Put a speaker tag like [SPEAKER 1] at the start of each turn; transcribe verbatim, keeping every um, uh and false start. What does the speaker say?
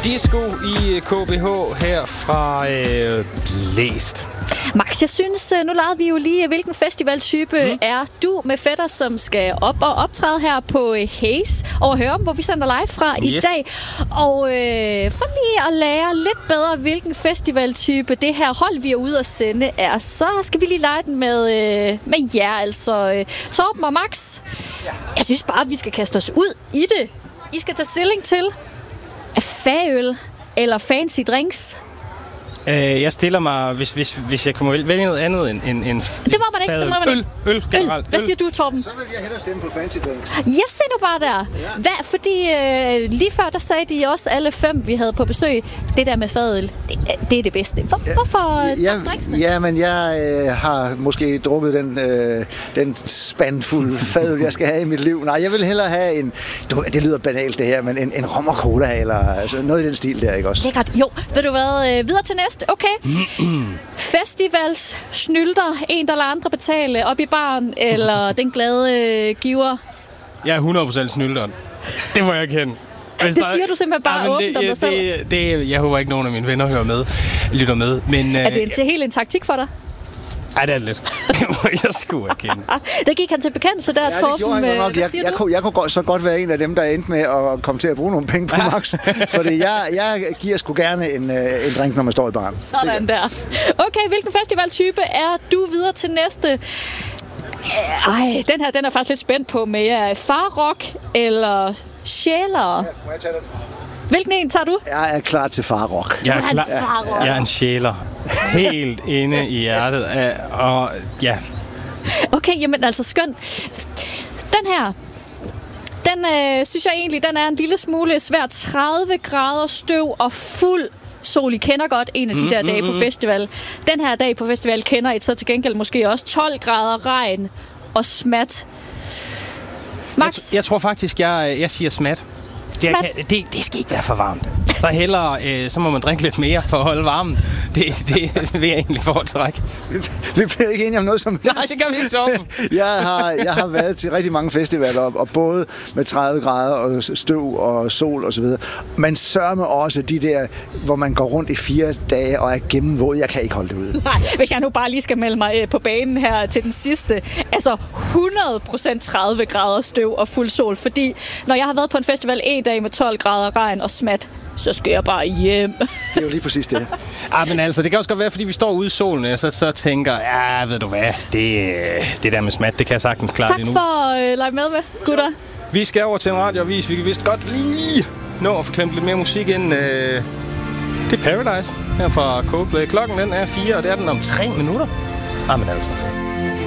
[SPEAKER 1] Disco i K B H her fra øh, Blæst.
[SPEAKER 2] Max, jeg synes, nu lavede vi jo lige, hvilken festivaltype mm. er du med fætter, som skal op og optræde her på Haze over Hørum, hvor vi sender live fra yes. i dag. Og øh, for lige at lære lidt bedre, hvilken festivaltype det her hold, vi er ude at sende, er, så skal vi lige lege den med, øh, med jer, altså øh, Torben og Max. Ja. Jeg synes bare, vi skal kaste os ud i det. I skal tage stilling til, er fagøl eller fancy drinks?
[SPEAKER 1] Øh, jeg stiller mig, hvis, hvis, hvis jeg kunne vælge noget andet end, end, end
[SPEAKER 2] det må man ikke, det må man
[SPEAKER 1] øl, øl generelt.
[SPEAKER 2] Hvad siger du, Torben?
[SPEAKER 3] Så vil jeg hellere stemme på fancy drinks.
[SPEAKER 2] Jeg ser nu bare der. Hvad? Fordi øh, lige før, der sagde de også alle fem, vi havde på besøg, det der med fadøl, det, det er det bedste. Hvor, ja, hvorfor ja, top drinksene?
[SPEAKER 3] Ja, men jeg øh, har måske drukket den, øh, den spandfuld fadøl, jeg skal have i mit liv. Nej, jeg vil hellere have en, du, det lyder banalt det her, men en, en rom og cola, eller altså, noget i den stil der, ikke også?
[SPEAKER 2] Lækkert. Jo, ved du hvad, øh, videre til næste. Okay. Festivals snylder, en der lader andre betale op i baren, eller den glade øh, giver?
[SPEAKER 1] Jeg er hundrede procent snylderen. Det må jeg kende.
[SPEAKER 2] Det der... siger du simpelthen bare ja, åbent om dig selv?
[SPEAKER 1] Det, det, jeg håber ikke, nogen af mine venner hører med, lytter med. Men,
[SPEAKER 2] er det en, til helt en taktik for dig?
[SPEAKER 1] Ej, det er lidt. Det må jeg sgu erkende.
[SPEAKER 2] Der gik han til bekendelse der, ja, Torben.
[SPEAKER 3] Jeg, jeg, jeg, kunne, jeg kunne så godt være en af dem, der endte med at komme til at bruge nogle penge på ja. Max. Fordi jeg, jeg giver sgu gerne en, en drink, når man står i baren.
[SPEAKER 2] Sådan der. Okay, hvilken festivaltype er du videre til næste? Ej, den her den er faktisk lidt spændt på med jer. Farrock eller sjæler? Ja, må jeg tage den? Hvilken en tager du?
[SPEAKER 3] Jeg er klar til farrock.
[SPEAKER 1] Jeg er, klar, jeg, jeg er en sjæler. Helt inde i hjertet. Og ja.
[SPEAKER 2] Okay, jamen altså skønt. Den her, den øh, synes jeg egentlig, den er en lille smule svær. tredive grader støv og fuld sol. I kender godt en af de der mm, dage mm, på festival. Den her dag på festival kender I så til gengæld måske også tolv grader regn og smat. Max?
[SPEAKER 1] Jeg, jeg tror faktisk, jeg, jeg siger smat. Det, kan, det, det skal ikke være for varmt. Så hellere, øh, så må man drikke lidt mere for at holde varmen. Det, det vil jeg egentlig foretrække.
[SPEAKER 3] Vi bliver ikke enige om noget som helst.
[SPEAKER 1] Nej, det kan vi ikke Torben.
[SPEAKER 3] jeg, har, jeg har været til rigtig mange festivaler, og, og både med tredive grader og støv og sol og så videre. Man sørger mig også de der, hvor man går rundt i fire dage og er gennemvåd. Jeg kan ikke holde det ud.
[SPEAKER 2] Nej, hvis jeg nu bare lige skal melde mig på banen her til den sidste. Altså hundrede procent tredive grader støv og fuld sol. Fordi når jeg har været på en festival en dag med tolv grader regn og smat, så skal jeg bare hjem.
[SPEAKER 3] Det er jo lige præcis det.
[SPEAKER 1] Ah, men altså, det kan også godt være, fordi vi står ude i solen, så, så tænker ja, ved du hvad, det, det der med smat, det kan jeg sagtens klare
[SPEAKER 2] tak
[SPEAKER 1] lige nu.
[SPEAKER 2] Tak for at øh, lege med med, gutter.
[SPEAKER 1] Vi skal over til en radioavis. Vi kan vist godt lige nå at få klemt lidt mere musik ind. Øh, det er Paradise her fra Coldplay. Klokken den er fire, og det er den om tre minutter. Ah, men altså...